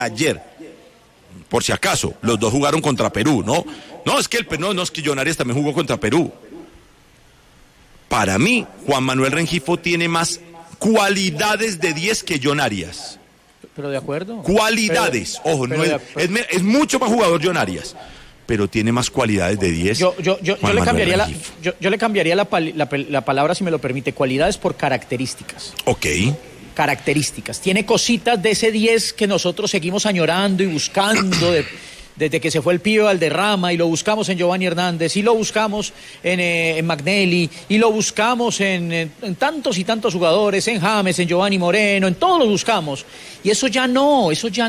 ayer, por si acaso, los dos jugaron contra Perú, ¿no? No, es que John Arias también jugó contra Perú. Para mí, Juan Manuel Rengifo tiene más cualidades de 10 que John Arias. Pero de acuerdo. Cualidades, es mucho más jugador John Arias, pero tiene más cualidades de 10. Yo le cambiaría la palabra, si me lo permite, cualidades por características. Ok. Características. Tiene cositas de ese 10 que nosotros seguimos añorando y buscando desde que se fue el Pío Valderrama, y lo buscamos en Giovanni Hernández, y lo buscamos en Magnelli, y lo buscamos en tantos y tantos jugadores, en James, en Giovanni Moreno, en todos los buscamos. Y eso ya no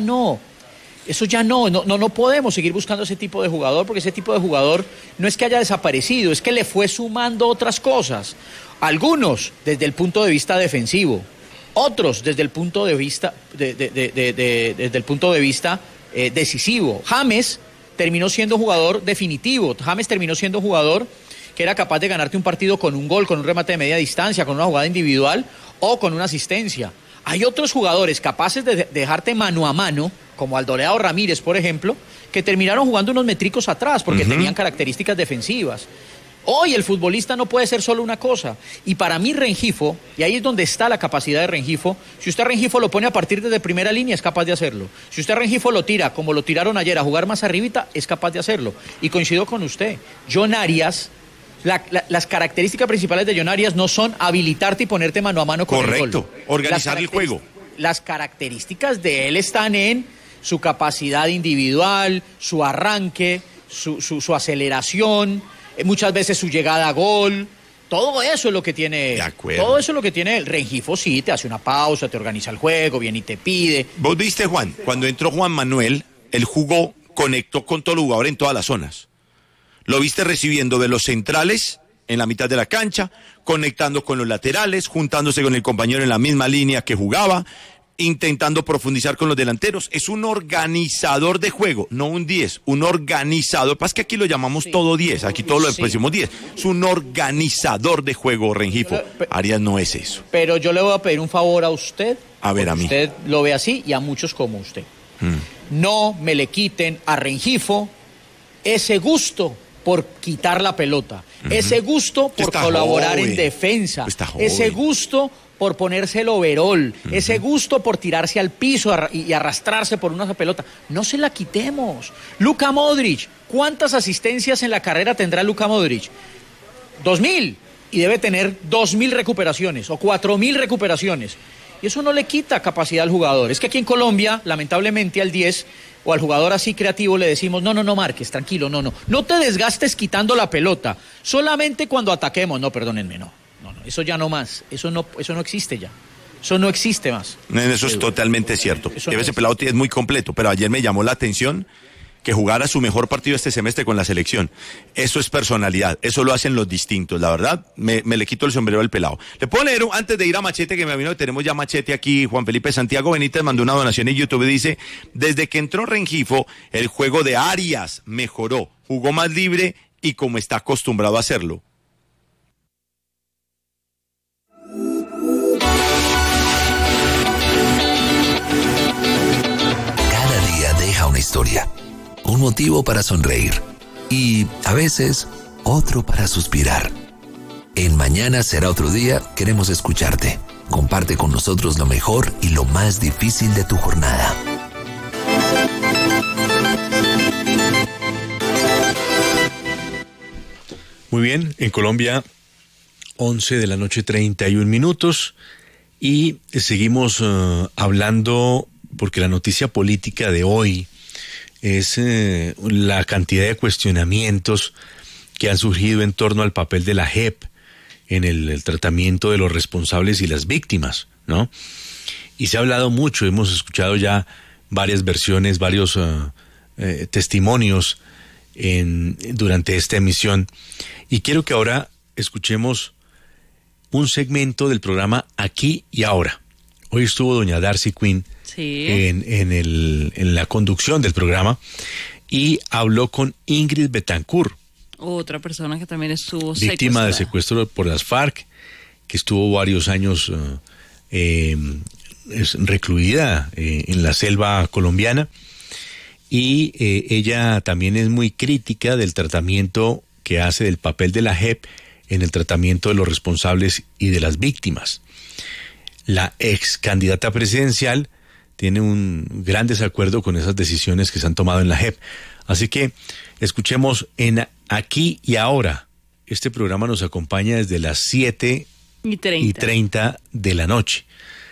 podemos seguir buscando ese tipo de jugador, porque ese tipo de jugador no es que haya desaparecido, es que le fue sumando otras cosas. Algunos desde el punto de vista defensivo, otros desde el punto de vista decisivo. James terminó siendo jugador definitivo. James terminó siendo jugador que era capaz de ganarte un partido con un gol, con un remate de media distancia, con una jugada individual o con una asistencia. Hay otros jugadores capaces de dejarte mano a mano, como Aldoreado Ramírez, por ejemplo, que terminaron jugando unos metricos atrás porque tenían características defensivas. Hoy el futbolista no puede ser solo una cosa. Y para mí Rengifo, y ahí es donde está la capacidad de Rengifo, si usted a Rengifo lo pone a partir desde primera línea, es capaz de hacerlo. Si usted a Rengifo lo tira, como lo tiraron ayer, a jugar más arribita, es capaz de hacerlo. Y coincido con usted. John Arias, las características principales de John Arias no son habilitarte y ponerte mano a mano con el gol. Correcto, organizar el juego. Las características de él están en su capacidad individual, su arranque, su aceleración, muchas veces su llegada a gol. Todo eso es lo que tiene. De acuerdo. Todo eso es lo que tiene el Rengifo. Sí, te hace una pausa, te organiza el juego, viene y te pide. Vos viste, Juan, cuando entró Juan Manuel, él jugó, conectó con todo el jugador en todas las zonas. Lo viste recibiendo de los centrales en la mitad de la cancha, conectando con los laterales, juntándose con el compañero en la misma línea que jugaba, intentando profundizar con los delanteros. Es un organizador de juego, no un 10, un organizador. Pasa que aquí lo llamamos todo 10, aquí todo lo decimos 10. Es un organizador de juego, Rengifo. Arias no es eso. Pero yo le voy a pedir un favor a usted. A ver, a mí. Usted lo ve así y a muchos como usted. No me le quiten a Rengifo ese gusto por quitar la pelota, ese gusto por colaborar en defensa, ese gusto por ponerse el overol, ese gusto por tirarse al piso y arrastrarse por una pelota. No se la quitemos. Luka Modric, ¿cuántas asistencias en la carrera tendrá Luka Modric? 2.000, y debe tener 2.000 recuperaciones o 4.000 recuperaciones. Y eso no le quita capacidad al jugador. Es que aquí en Colombia, lamentablemente, al 10 o al jugador así creativo le decimos, no marques, tranquilo, no te desgastes quitando la pelota, solamente cuando ataquemos. No, perdónenme, no, eso ya no más, eso no existe ya, eso no existe más. Eso es totalmente cierto. Ese pelado es muy completo, pero ayer me llamó la atención que jugara su mejor partido este semestre con la selección. Eso es personalidad, eso lo hacen los distintos, la verdad, me le quito el sombrero al pelado. Le puedo leer antes de ir a Machete, que me vino, tenemos ya Machete aquí. Juan Felipe Santiago Benítez mandó una donación en YouTube y dice: desde que entró Rengifo, el juego de Arias mejoró, jugó más libre y como está acostumbrado a hacerlo. Cada día deja una historia, un motivo para sonreír y, a veces, otro para suspirar. En Mañana será otro día, queremos escucharte. Comparte con nosotros lo mejor y lo más difícil de tu jornada. Muy bien, en Colombia, 11 de la noche, 31 minutos, y seguimos hablando porque la noticia política de hoy es la cantidad de cuestionamientos que han surgido en torno al papel de la JEP en el tratamiento de los responsables y las víctimas, ¿no? Y se ha hablado mucho, hemos escuchado ya varias versiones, varios testimonios durante esta emisión, y quiero que ahora escuchemos un segmento del programa Aquí y Ahora. Hoy estuvo doña Darcy Quinn en la conducción del programa y habló con Ingrid Betancourt, otra persona que también estuvo víctima de secuestro por las FARC, que estuvo varios años es recluida en la selva colombiana, y ella también es muy crítica del tratamiento que hace del papel de la JEP en el tratamiento de los responsables y de las víctimas. La ex candidata presidencial tiene un gran desacuerdo con esas decisiones que se han tomado en la JEP. Así que escuchemos en Aquí y Ahora. Este programa nos acompaña desde las 7:30 de la noche.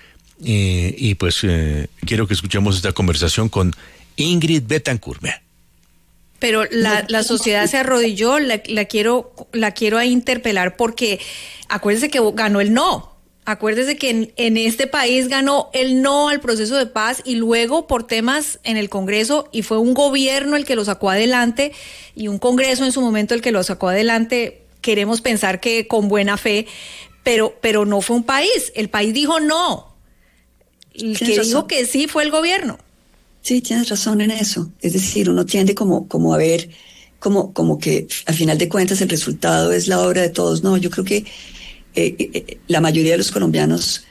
Y pues quiero que escuchemos esta conversación con Ingrid Betancourt. Pero la sociedad se arrodilló, la quiero interpelar porque acuérdese que ganó el no. Acuérdese que en este país ganó el no al proceso de paz y luego por temas en el Congreso, y fue un gobierno el que lo sacó adelante y un Congreso en su momento el que lo sacó adelante. Queremos pensar que con buena fe, pero no fue un país. El país dijo no. El que dijo que sí fue el gobierno. Sí, tienes razón en eso. Es decir, uno tiende como a ver como que al final de cuentas el resultado es la obra de todos. No, yo creo que la mayoría de los colombianos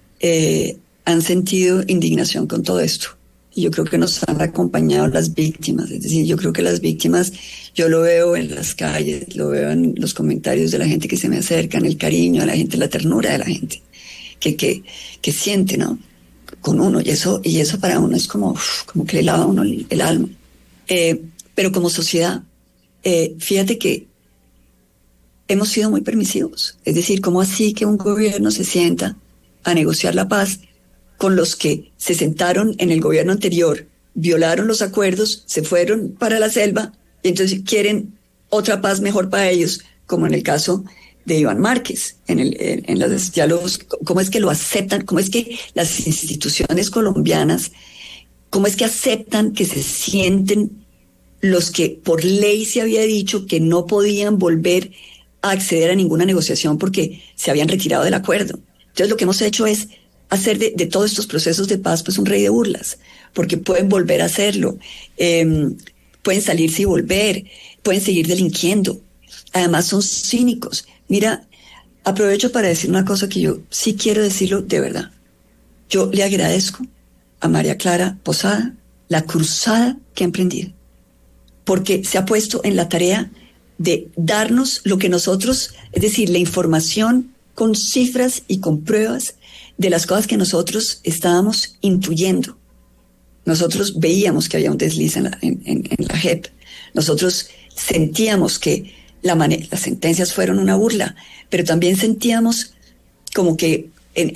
han sentido indignación con todo esto. Y yo creo que nos han acompañado las víctimas. Es decir, yo creo que las víctimas, yo lo veo en las calles, lo veo en los comentarios de la gente que se me acerca, en el cariño de la gente, la ternura de la gente, que siente, ¿no? Con uno, y eso para uno es como que le lava a uno el alma. Pero como sociedad, fíjate que hemos sido muy permisivos. Es decir, ¿cómo así que un gobierno se sienta a negociar la paz con los que se sentaron en el gobierno anterior, violaron los acuerdos, se fueron para la selva y entonces quieren otra paz mejor para ellos, como en el caso de Iván Márquez, en los diálogos? ¿Cómo es que lo aceptan? ¿Cómo es que las instituciones colombianas, cómo es que aceptan que se sienten los que por ley se había dicho que no podían volver a acceder a ninguna negociación porque se habían retirado del acuerdo? Entonces lo que hemos hecho es hacer de todos estos procesos de paz pues un rey de burlas, porque pueden volver a hacerlo, pueden salirse y volver, pueden seguir delinquiendo. Además son cínicos. Mira, aprovecho para decir una cosa que yo sí quiero decirlo de verdad. Yo le agradezco a María Clara Posada la cruzada que ha emprendido, porque se ha puesto en la tarea de darnos lo que nosotros, es decir, la información con cifras y con pruebas de las cosas que nosotros estábamos intuyendo. Nosotros veíamos que había un desliz en la JEP. Nosotros sentíamos que las sentencias fueron una burla, pero también sentíamos como que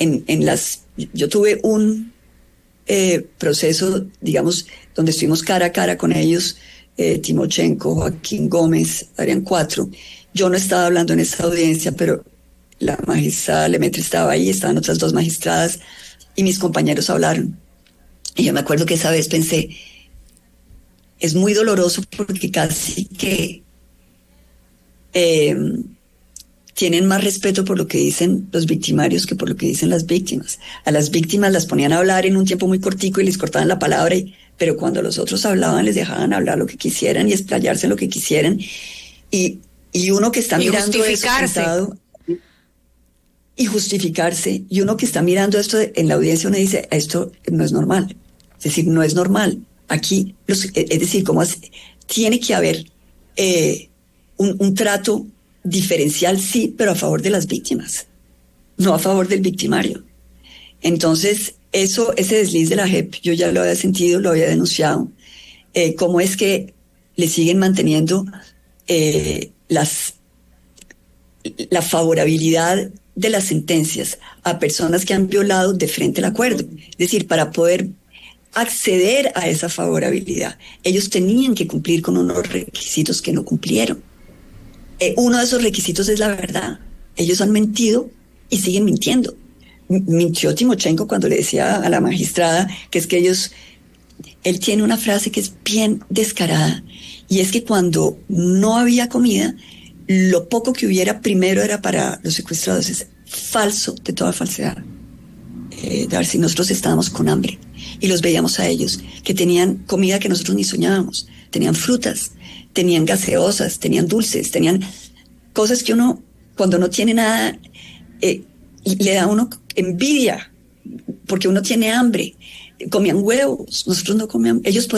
yo tuve un proceso, digamos, donde estuvimos cara a cara con ellos, Timochenko, Joaquín Gómez, habían 4. Yo no estaba hablando en esa audiencia, pero la magistrada Lemaitre estaba ahí, estaban otras 2 magistradas, y mis compañeros hablaron. Y yo me acuerdo que esa vez pensé, es muy doloroso porque casi que tienen más respeto por lo que dicen los victimarios que por lo que dicen las víctimas. A las víctimas las ponían a hablar en un tiempo muy cortico y les cortaban la palabra, pero cuando los otros hablaban les dejaban hablar lo que quisieran y explayarse lo que quisieran. Y uno que está mirando eso sentado y justificarse, y uno que está mirando esto en la audiencia, uno dice, esto no es normal. Es decir, no es normal. Aquí, es decir, tiene que haber un trato diferencial, sí, pero a favor de las víctimas, no a favor del victimario. Entonces, ese desliz de la JEP, yo ya lo había sentido, lo había denunciado. ¿Cómo es que le siguen manteniendo la favorabilidad de las sentencias a personas que han violado de frente el acuerdo? Es decir, para poder acceder a esa favorabilidad, ellos tenían que cumplir con unos requisitos que no cumplieron. Uno de esos requisitos es la verdad. Ellos han mentido y siguen mintiendo. Mintió Timochenko cuando le decía a la magistrada que es que él tiene una frase que es bien descarada, y es que cuando no había comida, lo poco que hubiera primero era para los secuestrados. Es falso de toda falsedad. Darcy, nosotros estábamos con hambre y los veíamos a ellos, que tenían comida que nosotros ni soñábamos. Tenían frutas, tenían gaseosas, tenían dulces, tenían cosas que uno, cuando no tiene nada, le da a uno envidia porque uno tiene hambre. Comían huevos, nosotros no comíamos, ellos